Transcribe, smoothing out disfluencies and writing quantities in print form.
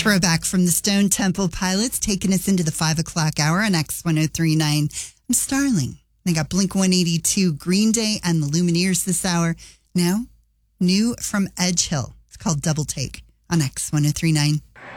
Throwback from the Stone Temple Pilots, taking us into the 5 o'clock hour on X1039. I'm Starling. They got Blink-182, Green Day, and the Lumineers this hour. Now, new from Edge Hill. It's called Double Take on X1039.